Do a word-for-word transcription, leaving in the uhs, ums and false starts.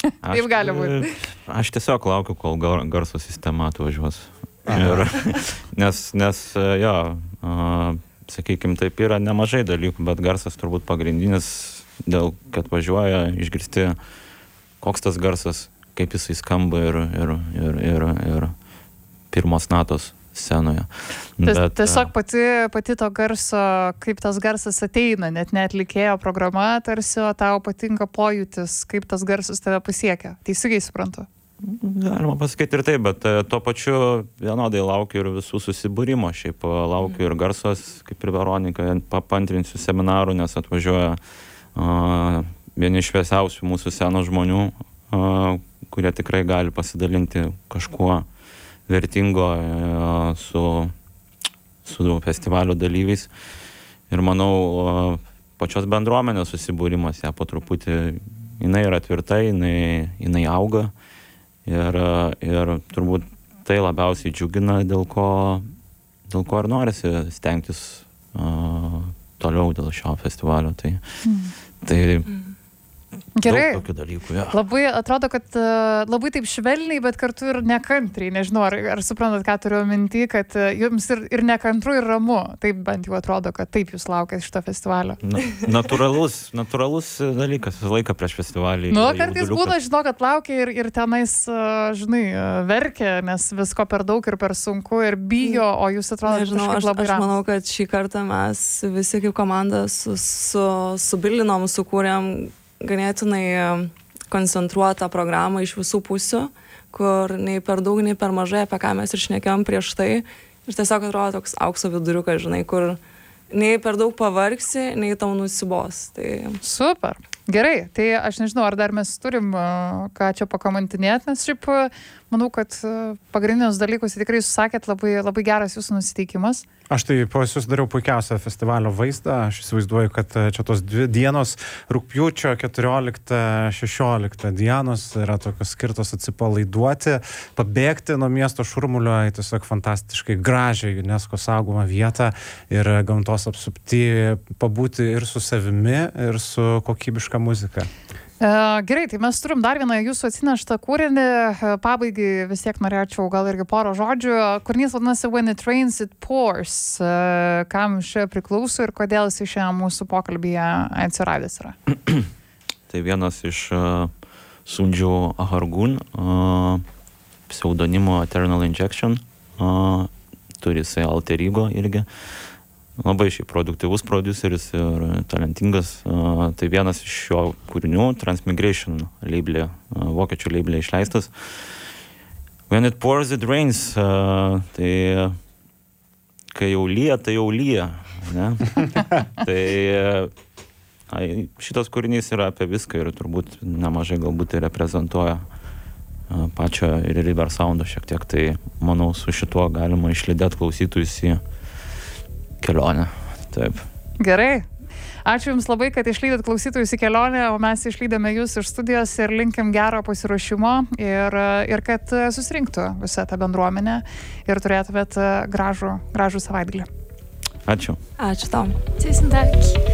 Taip gali būti. Aš tiesiog laukiu, kol gar, garso sistema atvažiuos. Ir, nes, nes, jo, sakykime, taip yra nemažai dalykų, bet garsas turbūt pagrindinis, dėl kad važiuoja, išgirsti, koks tas garsas, kaip jisai skamba ir, ir, ir, ir, ir pirmos natos scenoje. Bet, tiesiog pati, pati to garso, kaip tas garsas ateina, net neatlikėjo programa tarsi, o tau patinka pojūtis, kaip tas garsas tave pasiekia. Teisingai suprantu? Galima pasakyti ir taip, bet tuo pačiu vienodai laukiu ir visų susibūrimo. Šiaip laukiu ir garsos, kaip ir Veronika, papantrinsiu seminarų, nes atvažiuoja uh, vieni šviesiausių mūsų scenos žmonių, uh, kurie tikrai gali pasidalinti kažkuo vertingo su, su festivalio dalyviais. Ir manau, pačios bendruomenės susibūrimas, ją po truputį, jinai yra tvirta, jinai, jinai auga. Ir, ir turbūt tai labiausiai džiugina, dėl ko, dėl ko ir norisi stengtis uh, toliau dėl šio festivalio. Tai, mm. tai Gerai. Daug tokių dalykų, ja. Labai atrodo, kad uh, labai taip švelniai, bet kartu ir nekantriai. Nežinau, ar, ar suprantat, ką turiu minty, kad uh, jums ir, ir nekantru, ir ramu. Taip bent jau atrodo, kad taip jūs laukia šito festivalio. Na, natūralus, natūralus dalykas, visą laiką prieš festivalį. Nu, kartais būna, žinau, kad laukia ir, ir tenais, uh, žinai, uh, verkia, nes visko per daug ir per sunku ir bijo, o jūs atrodo, Nežinau, aš, labai aš manau, kad šį kartą mes visi kaip komanda su, su, subilinom, sukūrėm ganėtinai koncentruotą programą iš visų pusių, kur nei per daug, nei per mažai, apie ką mes ir šnekėjom prieš tai. Ir tiesiog atrodo toks aukso viduriukas, žinai, kur nei per daug pavargsi, nei tau nusibos. Tai... Super. Gerai, tai aš nežinau, ar dar mes turim ką čia pakamantinėti, nes šiaip manau, kad pagrindinius dalykus tikrai susakėt, labai, labai geras jūsų nusiteikimas. Aš tai susidariau puikiausią festivalio vaizdą. Aš įsivaizduoju, kad čia tos dvi dienos, rugpjūčio keturiolikta šešiolikta dienos yra tokios skirtos atsipalaiduoti, pabėgti nuo miesto šurmulio į tiesiog fantastiškai gražią UNESCO saugomą vietą ir gamtos apsupti, pabūti ir su savimi, ir su kokybiška muzika. Uh, gerai, tai mes turim dar vieną jūsų atsineštą kūrinį. Pabaigai vis tiek norėčiau gal irgi porą žodžių. Kūrinys vadinasi When it rains, it pours. Uh, kam šia priklauso ir kodėl jis šiandien mūsų pokalbyje atsiradęs yra? Tai vienas iš uh, Sundžių Ahargun, uh, pseudonimo Eternal Injection. Uh, turi jisai alter ego irgi. Labai šiaip produktyvus prodiuseris ir talentingas. Uh, tai vienas iš šio kūrinių, Transmigration labelė, uh, vokiečių labelė išleistas. When it pours, it rains. Uh, tai kai jau lyja, tai jau lyja. Ne? Tai uh, šitas kūrinys yra apie viską ir turbūt nemažai galbūt ir reprezentuoja uh, pačią ir River Soundą šiek tiek. Tai manau, su šituo galima išlydėti klausytojus į kelionę. Taip. Gerai. Ačiū Jums labai, kad išlydėt klausytojus į kelionę, o mes išlydėme Jūs iš studijos ir linkim gero pasiruošimo ir, ir kad susirinktų visą tą bendruomenę ir turėtumėt gražų, gražų savaitgalį. Ačiū. Ačiū tau. Tusen takk.